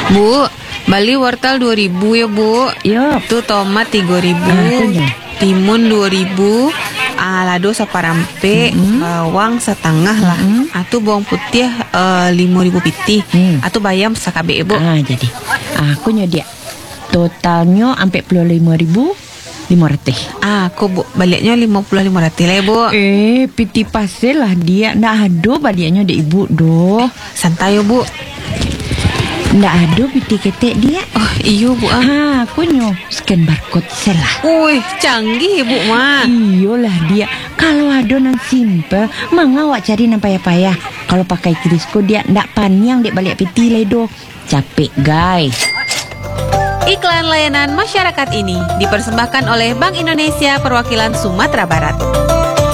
Bu, bali wortel 2.000 ya Bu. Yup. Tuh tomat 3.000, Akunya. timun 2.000, lado saparampe, bawang setengah lah. Atuh bawang putih 5.000 pitih. Atuh bayam sakabe Bu. Jadi aku nyodia totalnya sampai 55.500. Aku Bu, baliknya 50-500 lah ya Bu. Piti pasir lah dia. Nggak ada baliknya dek ibu doh. Santai ya Bu. Nggak ada piti ketek dia. Oh iya Bu. Aku nyo scan barcode salah. Wih, canggih Bu mah. Iyalah dia. Kalau ada nang simple, manga awak cari nang payah-payah. Kalau pakai Krisco dia ndak paniang dek balik piti ledo. Capek guys. Iklan layanan masyarakat ini dipersembahkan oleh Bank Indonesia Perwakilan Sumatera Barat.